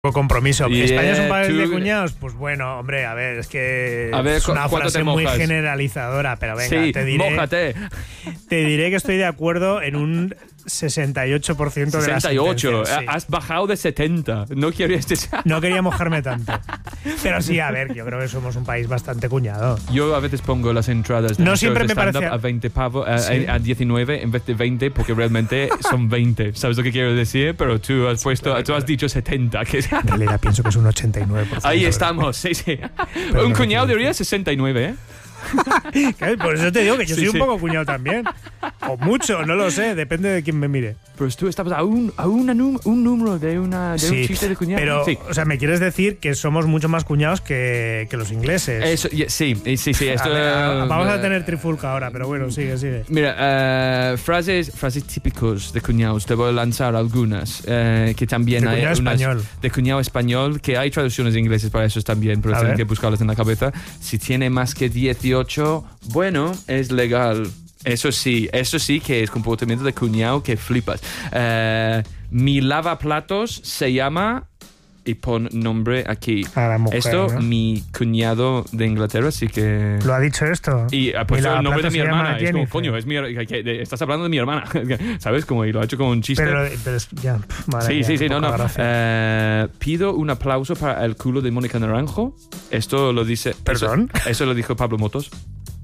compromiso. ¿España es un país de cuñados? Pues bueno, hombre, a ver, es que es una frase muy generalizadora, pero venga, sí, te diré que estoy de acuerdo en un 68% de las 68, sí. Has bajado de 70. No quería mojarme tanto. Pero sí, a ver, yo creo que somos un país bastante cuñado. Yo a veces pongo las entradas de, no siempre de me parece a 20 pavos, a 19 en vez de 20, porque realmente son 20. ¿Sabes lo que quiero decir? Pero tú has dicho 70. Que en realidad pienso que es un 89%. Ahí estamos, sí. Pero un cuñado diría 69, ¿eh? Por eso te digo que yo soy un poco cuñado también. O mucho, no lo sé, depende de quién me mire. Pero tú estabas a un número de un chiste de cuñado. Pero, o sea, me quieres decir que somos mucho más cuñados que los ingleses. Eso, sí. Esto, vamos a tener trifulca ahora, pero bueno, sigue. Mira, frases típicos de cuñados. Te voy a lanzar algunas. Que también hay español. De cuñado español, que hay traducciones ingleses para eso también, pero tienen que buscarlas en la cabeza. Si tiene más que 18, bueno, es legal. Eso sí que es comportamiento de cuñado que flipas. Mi lavaplatos se llama... Y pon nombre aquí. A la mujer, esto, ¿no? Mi cuñado de Inglaterra, así que... ¿Lo ha dicho esto? Y pues el nombre de mi hermana. Es como, coño, estás hablando de mi hermana. ¿Sabes? Como, y lo ha hecho como un chiste. Pero ya, sí, no. Pido un aplauso para el culo de Mónica Naranjo. Esto lo dice... ¿Perdón? Eso lo dijo Pablo Motos.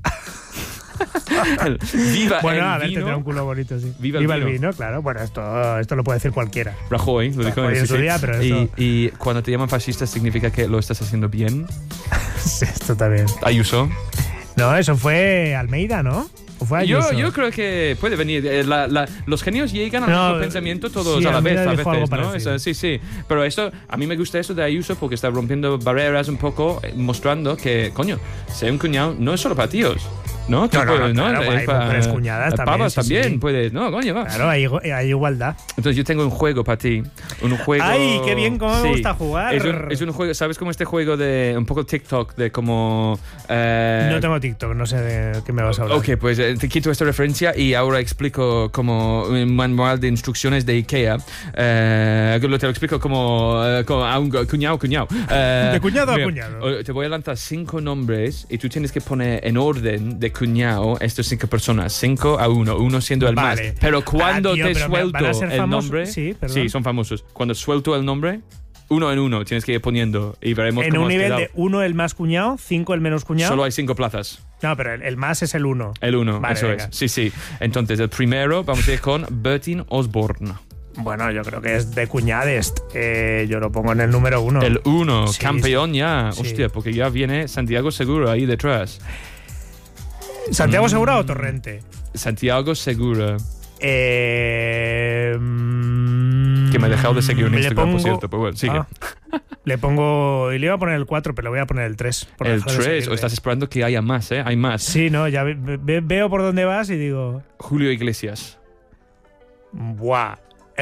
Viva bueno, el a ver, vino. tendrá un culo bonito, sí. Viva el vino, claro. Bueno, esto lo puede decir cualquiera. Rajoy lo dijo en su día, pero eso... y cuando te llaman fascista significa que lo estás haciendo bien. Sí, esto también. Ayuso. No, eso fue Almeida, ¿no? ¿O fue Ayuso? Yo creo que puede venir. Los genios llegan al mismo pensamiento todos a la vez, a veces, ¿no? Eso, sí. Pero esto, a mí me gusta eso de Ayuso porque está rompiendo barreras un poco, mostrando que, coño, ser un cuñado no es solo para tíos. ¿No? Claro, hay mujeres cuñadas también. Pavas también sí. Puedes. No, coño, va. Claro, hay igualdad. Entonces yo tengo un juego para ti. Un juego... ¡Ay, qué bien! ¿Cómo me gusta jugar? Es un juego, ¿sabes? Como este juego de un poco TikTok, de como... No tengo TikTok, no sé de qué me vas a hablar. Ok, pues te quito esta referencia y ahora explico como un manual de instrucciones de IKEA. Te lo explico como a un cuñado. De cuñado a cuñado. Te voy a lanzar 5 nombres y tú tienes que poner en orden de cuñado estas 5 personas, 5 a 1, uno siendo el más. Pero cuando te suelto el nombre, sí, son famosos. Cuando suelto el nombre, uno en uno tienes que ir poniendo y veremos en cómo un has nivel quedado. De 1 el más cuñado, 5 el menos cuñado. Solo hay 5 plazas. No, pero el más es el 1. El 1, vale, eso venga. es. Sí. Entonces, el primero vamos a ir con Bertín Osborne. Bueno, yo creo que es de cuñadest. Yo lo pongo en el número 1. El 1, sí, campeón sí. ya. Sí. Hostia, porque ya viene Santiago Segura ahí detrás. ¿Santiago Segura o Torrente? Santiago Segura. Que me ha dejado de seguir en Instagram, por cierto. Pero bueno, sigue. Le pongo... Y le iba a poner el 4, pero le voy a poner el 3. El 3, o estás esperando que haya más, ¿eh? Hay más. Sí, no, ya veo por dónde vas y digo... Julio Iglesias. Buah.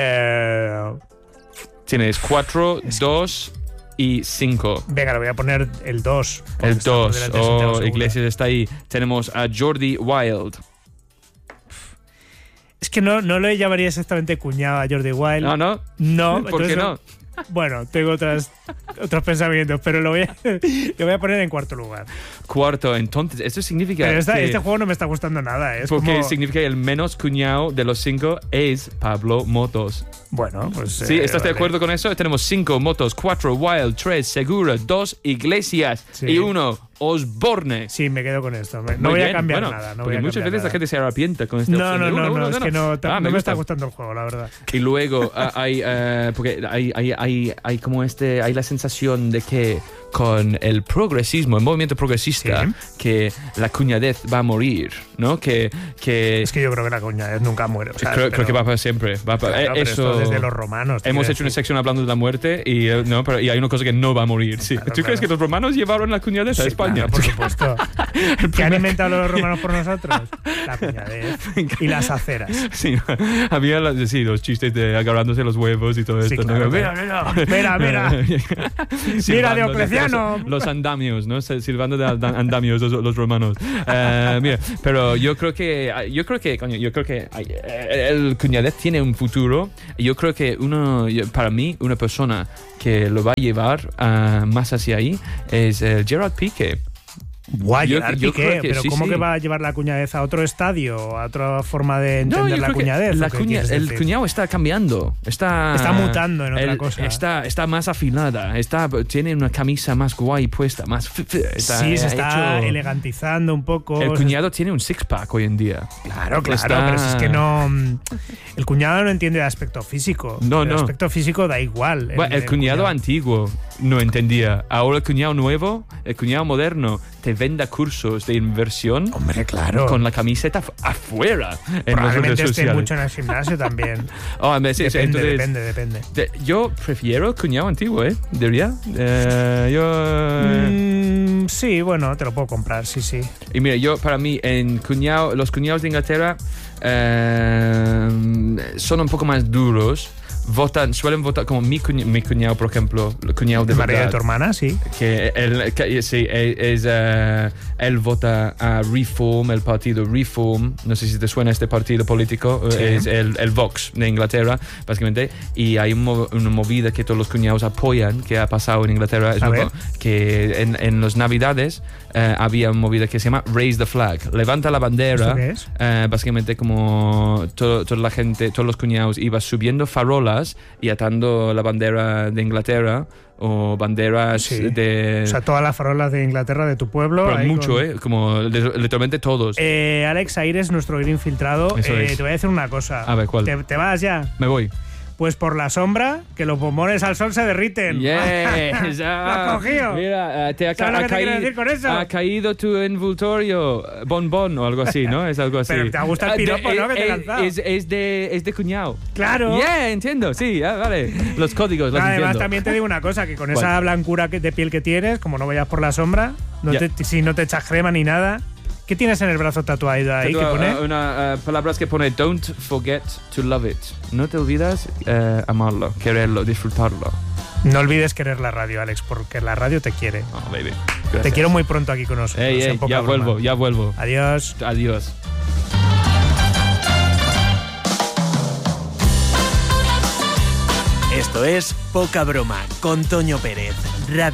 Tienes 4, 2 y 5. Venga, le voy a poner el 2. El 2. Iglesias está ahí. Tenemos a Jordi Wild. Es que no le llamaría exactamente cuñado a Jordi Wild. No. No. ¿Por qué no? Bueno, tengo otros pensamientos, pero lo voy a poner en cuarto lugar. Cuarto, entonces, eso significa pero que... este juego no me está gustando nada. Porque significa que el menos cuñado de los 5 es Pablo Motos. Bueno, pues... ¿Sí? ¿Estás de acuerdo con eso? Tenemos 5 Motos, 4 Wild, 3 Segura, 2 Iglesias y 1 Osborne. Sí, me quedo con esto. No voy a cambiar nada. Porque muchas veces la gente se arrepiente con este No, es que no me está gustando el juego, la verdad. Y luego porque hay como hay la sensación de que con el progresismo, el movimiento progresista, que la cuñadez va a morir, ¿no? Que es que yo creo que la cuñadez nunca muere. O sea, creo que va para siempre. Claro, eso desde los romanos. Hemos hecho una sección hablando de la muerte y hay una cosa que no va a morir. Sí. Claro, ¿Tú crees que los romanos llevaron la cuñadez a España? España. Claro, por supuesto. ¿Qué han inventado los romanos por nosotros? La cuñadez y las aceras. Sí, había los chistes de agarrándose los huevos y todo esto. Claro, ¿no? Mira. Mira, Diocleciano. Los andamios, ¿no? Silbando de andamios los romanos. Mira, pero yo creo que el cuñadez tiene un futuro. Yo creo que para mí, una persona que lo va a llevar más hacia ahí es Gerard Piqué. Guay, Gerard Piqué, pero sí, ¿cómo que va a llevar la cuñadez a otro estadio, a otra forma de entender la cuñadez? El cuñado está cambiando, está mutando en otra cosa. Está más afilada, tiene una camisa más guay puesta, más. Se está elegantizando un poco. El cuñado tiene un six-pack hoy en día. Claro, pero si es que no. El cuñado no entiende el aspecto físico. El aspecto físico da igual. Bueno, el cuñado antiguo no entendía. Ahora el cuñado nuevo, el cuñado moderno, te venda cursos de inversión. Hombre, claro. Con la camiseta afuera. Probablemente esté mucho en el gimnasio también. Depende. Yo prefiero el cuñado antiguo, ¿Debería? Sí, bueno, te lo puedo comprar, sí. Y mira, para mí, los cuñados de Inglaterra son un poco más duros. Suelen votar como mi cuñado, por ejemplo, el cuñado de María de tu hermana, sí. Él vota a Reform, el partido Reform. No sé si te suena este partido político. Sí. Es el Vox de Inglaterra, básicamente. Y hay una movida que todos los cuñados apoyan, que ha pasado en Inglaterra. Que en las Navidades había una movida que se llama Raise the Flag. Levanta la bandera. ¿Esto qué es? Básicamente como toda la gente, todos los cuñados iban subiendo farolas y atando la bandera de Inglaterra o banderas de... O sea, todas las farolas de Inglaterra, de tu pueblo. Pero mucho, como literalmente todos. Alex Aires, nuestro gran infiltrado, te voy a decir una cosa. A ver, ¿cuál? ¿Te vas ya? Me voy. Pues por la sombra, que los bombones al sol se derriten. Yes, ¿Lo has cogido? Mira, ¿Sabes lo que te quiero decir con eso? Ha caído tu envoltorio, bonbon o algo así, ¿no? Es algo así. Pero te gusta el piropo, ¿no? Que te he lanzado. Es de cuñado. Claro. Entiendo, sí, vale. Los códigos, los Además, entiendo. también te digo una cosa, que con esa blancura de piel que tienes, como no vayas por la sombra, si no te echas crema ni nada... ¿Qué tienes en el brazo tatuado ahí? ¿Qué pone? Palabras que pone Don't forget to love it. No te olvides amarlo, quererlo, disfrutarlo. No olvides querer la radio, Alex, porque la radio te quiere. Oh, baby. Gracias. Te quiero muy pronto aquí con nosotros. Ya vuelvo. Adiós. Esto es Poca Broma con Toño Pérez.